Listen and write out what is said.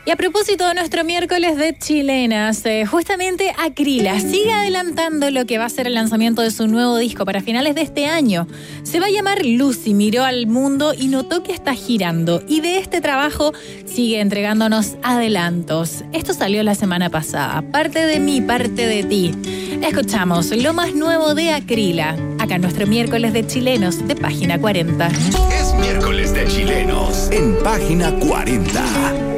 Y a propósito de nuestro miércoles de chilenas, justamente Acrila sigue adelantando lo que va a ser el lanzamiento de su nuevo disco para finales de este año. Se va a llamar Lucy, miró al mundo y notó que está girando. Y de este trabajo sigue entregándonos adelantos. Esto salió la semana pasada. Parte de mí, parte de ti. Escuchamos lo más nuevo de Acrila, acá en nuestro miércoles de chilenos de Página 40. Es miércoles de chilenos en Página 40.